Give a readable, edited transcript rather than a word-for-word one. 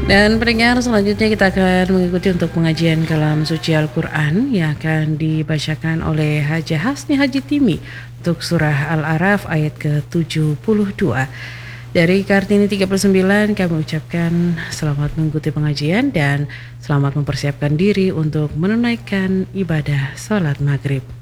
Dan pendengar selanjutnya kita akan mengikuti untuk pengajian kalam suci Al-Quran yang akan dibacakan oleh Haja Hasni Haji Timi untuk surah Al-Araf ayat ke-72. Dari Kartini 39 kami ucapkan selamat mengikuti pengajian dan selamat mempersiapkan diri untuk menunaikan ibadah sholat maghrib.